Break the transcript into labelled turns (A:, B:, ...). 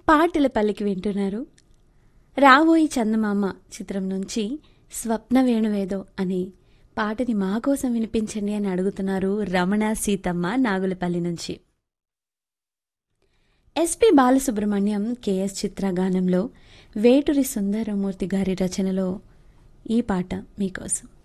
A: పాటల పల్లికి వింటున్నారు. రాబోయి చందమామ చిత్రం నుంచి స్వప్న వేణువేదో అనే పాటని మా కోసం వినిపించండి అని అడుగుతున్నారు రమణ సీతమ్మ నాగులపల్లి నుంచి. ఎస్పి బాలసుబ్రహ్మణ్యం కెఎస్ చిత్ర గానంలో వేటూరి సుందరమూర్తి గారి రచనలో ఈ పాట మీకోసం.